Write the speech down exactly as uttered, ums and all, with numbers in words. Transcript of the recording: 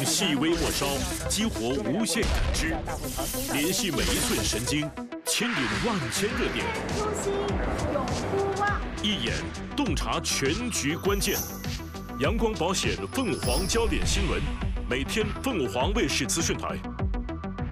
用细微末梢激活无限感知，联系每一寸神经，牵引万千热点。 初心永不忘。 一眼洞察全局关键。阳光保险凤凰焦点新闻，每天凤凰卫视资讯台